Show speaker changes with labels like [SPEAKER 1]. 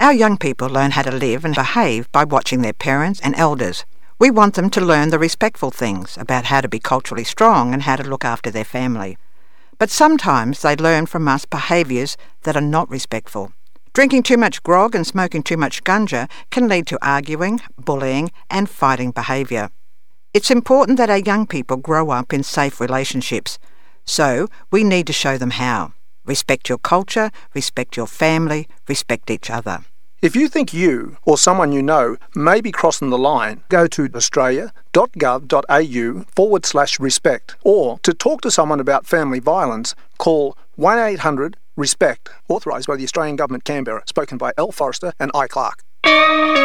[SPEAKER 1] Our young people learn how to live and behave by watching their parents and elders. We want them to learn the respectful things about how to be culturally strong and how to look after their family. But sometimes they learn from us behaviours that are not respectful. Drinking too much grog and smoking too much ganja can lead to arguing, bullying and fighting behaviour. It's important that our young people grow up in safe relationships, so we need to show them how. Respect your culture, respect your family, respect each other.
[SPEAKER 2] If you think you or someone you know may be crossing the line, go to australia.gov.au/respect, or to talk to someone about family violence, call 1-800-RESPECT, authorised by the Australian Government, Canberra, spoken by Elle Forrester and I. Clark.